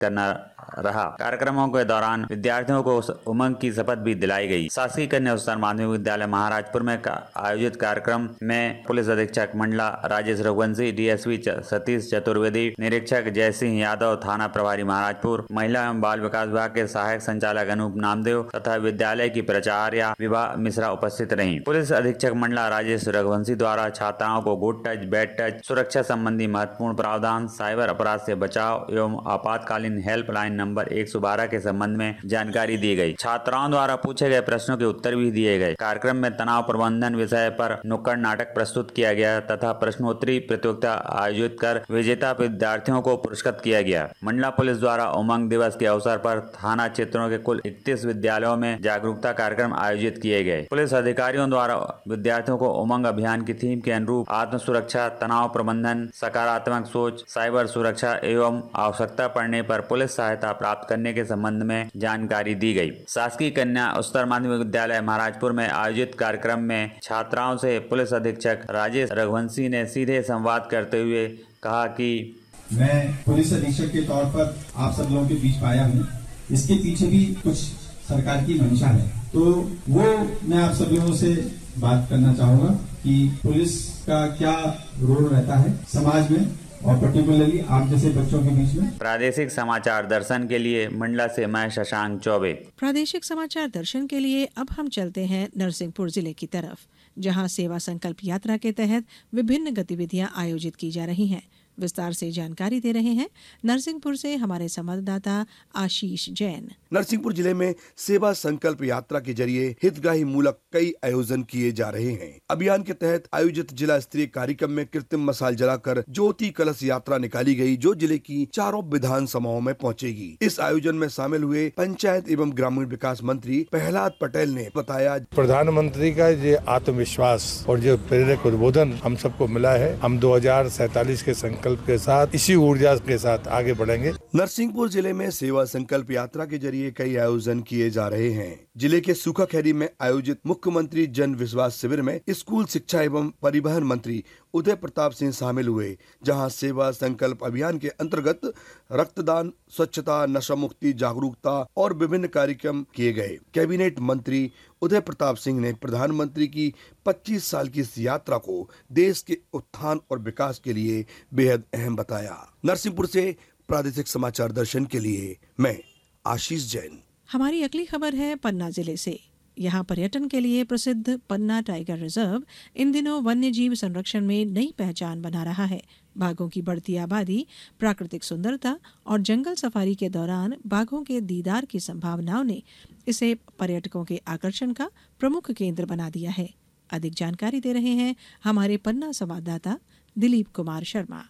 करना रहा। कार्यक्रमों के दौरान विद्यार्थियों को उमंग की शपथ भी दिलाई गई। शासकीय कन्या उच्चतर माध्यमिक विद्यालय महाराजपुर में आयोजित कार्यक्रम में पुलिस अधीक्षक मंडला राजेश रघुवंशी, डीएसपी सतीश चतुर्वेदी, निरीक्षक जय सिंह यादव, थाना प्रभारी महाराजपुर, महिला एवं बाल विकास विभाग के सहायक संचालक अनूप नामदेव तथा विद्यालय की प्राचार्य विभा मिश्रा उपस्थित रहीं। पुलिस अधीक्षक मंडला राजेश रघुवंशी द्वारा छात्राओं को गुड टच, बैड टच, सुरक्षा संबंधी महत्वपूर्ण प्रावधान, साइबर अपराध से बचाव एवं आपातकालीन हेल्पलाइन नंबर 112 के संबंध में जानकारी दी गई। छात्राओं द्वारा पूछे गए प्रश्नों के उत्तर भी दिए गए। कार्यक्रम में तनाव प्रबंधन विषय पर नुक्कड़ नाटक प्रस्तुत किया गया तथा प्रश्नोत्तरी प्रतियोगिता आयोजित कर विजेता विद्यार्थियों को पुरस्कृत किया गया। मंडला पुलिस द्वारा उमंग दिवस के अवसर पर थाना क्षेत्रों के कुल 31 विद्यालयों में जागरूकता कार्यक्रम आयोजित किए गए। पुलिस अधिकारियों द्वारा विद्यार्थियों को उमंग अभियान की थीम के अनुरूप आत्म सुरक्षा, तनाव प्रबंधन, सकारात्मक सोच, साइबर सुरक्षा एवं आवश्यकता पड़ने पर पुलिस सहायता प्राप्त करने के संबंध में जानकारी दी गई। शासकीय कन्या उच्चतर माध्यमिक विद्यालय महाराजपुर में आयोजित कार्यक्रम में छात्राओं से पुलिस अधीक्षक राजेश रघुवंशी ने सीधे संवाद करते हुए कहा कि मैं पुलिस अधीक्षक के तौर पर आप सब लोगों के बीच आया हूँ। इसके पीछे भी कुछ सरकार की मंशा है, तो वो मैं आप सब लोगों से बात करना चाहूंगा कि पुलिस का क्या रोल रहता है समाज में और पर्टिकुलरली आप जैसे बच्चों के बीच में। प्रादेशिक समाचार दर्शन के लिए मंडला से मैं शशांक चौबे। प्रादेशिक समाचार दर्शन के लिए अब हम चलते हैं नरसिंहपुर जिले की तरफ, जहां सेवा संकल्प यात्रा के तहत विभिन्न गतिविधियां आयोजित की जा रही हैं। विस्तार से जानकारी दे रहे हैं नरसिंहपुर से हमारे संवाददाता आशीष जैन। नरसिंहपुर जिले में सेवा संकल्प यात्रा के जरिए हितग्राही मूलक कई आयोजन किए जा रहे हैं। अभियान के तहत आयोजित जिला स्तरीय कार्यक्रम में कृत्रिम मसाल जलाकर ज्योति कलश यात्रा निकाली गई, जो जिले की चारों विधानसभाओं में पहुंचेगी। इस आयोजन में शामिल हुए पंचायत एवं ग्रामीण विकास मंत्री प्रहलाद पटेल ने बताया, प्रधानमंत्री का ये आत्मविश्वास और जो प्रेरक उद्बोधन हम सबको मिला है, हम 2047 के संकल्प के साथ इसी ऊर्जा के साथ आगे बढ़ेंगे। नरसिंहपुर जिले में सेवा संकल्प यात्रा के जरिए कई आयोजन किए जा रहे हैं। जिले के सूखाखेड़ी में आयोजित मुख्यमंत्री जन विश्वास शिविर में स्कूल शिक्षा एवं परिवहन मंत्री उदय प्रताप सिंह शामिल हुए, जहां सेवा संकल्प अभियान के अंतर्गत रक्तदान, स्वच्छता, नशा मुक्ति जागरूकता और विभिन्न कार्यक्रम किए गए। कैबिनेट मंत्री उदय प्रताप सिंह ने प्रधानमंत्री की 25 साल की इस यात्रा को देश के उत्थान और विकास के लिए बेहद अहम बताया। नरसिंहपुर से प्रादेशिक समाचार दर्शन के लिए मैं आशीष जैन। हमारी अगली खबर है पन्ना जिले से। यहाँ पर्यटन के लिए प्रसिद्ध पन्ना टाइगर रिजर्व इन दिनों वन्य जीव संरक्षण में नई पहचान बना रहा है। बाघों की बढ़ती आबादी, प्राकृतिक सुंदरता और जंगल सफारी के दौरान बाघों के दीदार की संभावनाओं ने इसे पर्यटकों के आकर्षण का प्रमुख केंद्र बना दिया है। अधिक जानकारी दे रहे हैं हमारे पन्ना संवाददाता दिलीप कुमार शर्मा।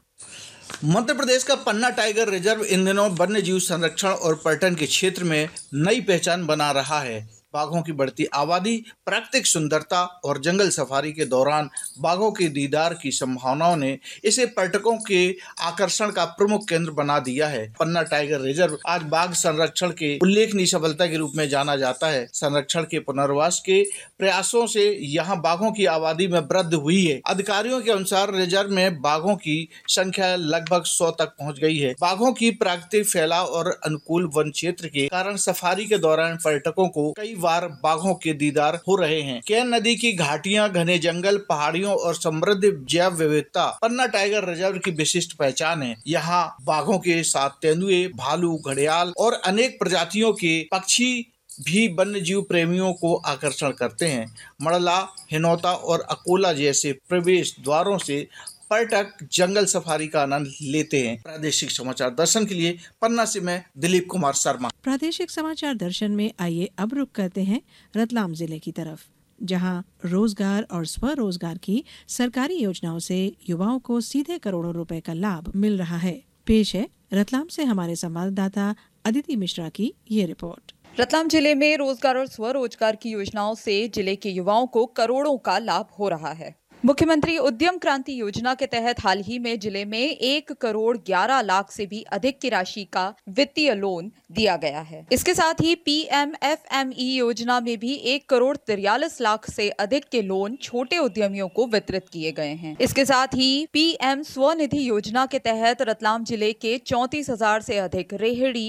मध्य प्रदेश का पन्ना टाइगर रिजर्व इन दिनों वन्य जीव संरक्षण और पर्यटन के क्षेत्र में नई पहचान बना रहा है। बाघों की बढ़ती आबादी, प्राकृतिक सुंदरता और जंगल सफारी के दौरान बाघों के दीदार की संभावनाओं ने इसे पर्यटकों के आकर्षण का प्रमुख केंद्र बना दिया है। पन्ना टाइगर रिजर्व आज बाघ संरक्षण के उल्लेखनीय सफलता के रूप में जाना जाता है। संरक्षण के पुनर्वास के प्रयासों से यहाँ बाघों की आबादी में वृद्धि हुई है। अधिकारियों के अनुसार रिजर्व में बाघों की संख्या लगभग 100 तक पहुँच गई है। बाघों की प्राकृतिक फैलाव और अनुकूल वन क्षेत्र के कारण सफारी के दौरान पर्यटकों को कई बार बाघों के दीदार हो रहे हैं। केन नदी की घाटियां, घने जंगल, पहाड़ियों और समृद्ध जैव विविधता पन्ना टाइगर रिजर्व की विशिष्ट पहचान है। यहाँ बाघों के साथ तेंदुए, भालू, घड़ियाल और अनेक प्रजातियों के पक्षी भी वन्य जीव प्रेमियों को आकर्षण करते हैं। मड़ला, हिनौता और अकोला जैसे प्रवेश द्वारों से पर्यटक जंगल सफारी का आनंद लेते हैं। प्रादेशिक समाचार दर्शन के लिए पन्ना से मैं दिलीप कुमार शर्मा। प्रादेशिक समाचार दर्शन में आइए अब रुक करते हैं रतलाम जिले की तरफ, जहां रोजगार और स्वरोजगार की सरकारी योजनाओं से युवाओं को सीधे करोड़ों रुपए का लाभ मिल रहा है। पेश है रतलाम से हमारे संवाददाता अदिति मिश्रा की ये रिपोर्ट। रतलाम जिले में रोजगार और स्वरोजगार की योजनाओं से जिले के युवाओं को करोड़ों का लाभ हो रहा है। मुख्यमंत्री उद्यम क्रांति योजना के तहत हाल ही में जिले में 1 करोड़ 11 लाख से भी अधिक की राशि का वित्तीय लोन दिया गया है। इसके साथ ही PMFME योजना में भी 1 करोड़ 43 लाख से अधिक के लोन छोटे उद्यमियों को वितरित किए गए हैं। इसके साथ ही PM स्वनिधि योजना के तहत रतलाम जिले के 34,000 से अधिक रेहड़ी